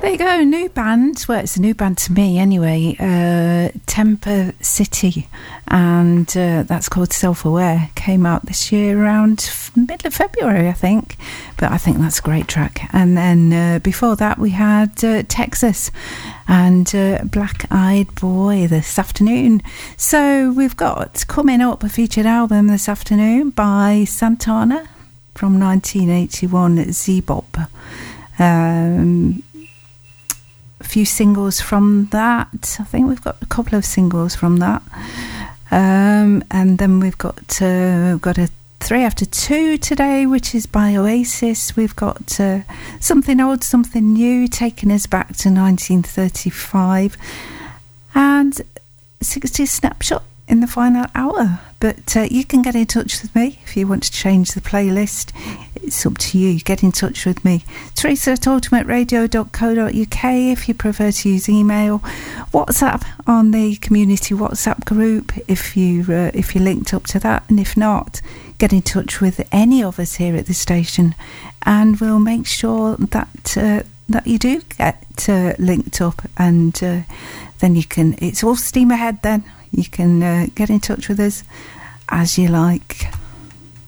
There you go, new band. Well, it's a new band to me anyway. Temper City, and that's called Self-Aware. Came out this year around middle of February, I think. But I think that's a great track. And then before that we had Texas and Black Eyed Boy this afternoon. So we've got coming up a featured album this afternoon by Santana from 1981, Z-Bop. A few singles from that. I think we've got a couple of singles from that. And then we've got a 3 After 2 today, which is by Oasis. We've got Something Old, Something New, taking us back to 1935. And 60 Snapshot in the final hour. But you can get in touch with me if you want to change the playlist. It's up to you. Get in touch with me. Teresa@ultimateradio.co.uk if you prefer to use email. WhatsApp on the community WhatsApp group if you're linked up to that, and if not, get in touch with any of us here at the station, and we'll make sure that you do get linked up, and then you can. It's all steam ahead. Then you can get in touch with us as you like.